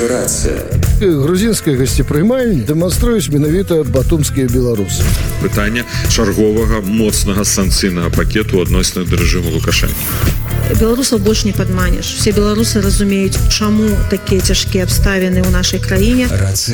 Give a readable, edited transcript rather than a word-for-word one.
Рацыя. Грузінская гасцепрымальня дэманструюць менавіта батумскія беларусы. Пытанне чарговага моцнага санкцыйнага пакету адносна да рэжыму Лукашэнкі. Беларусаў больш не падманеш. Все беларусы разумеюць, чаму такія цяжкія абставіны ў нашай краіне.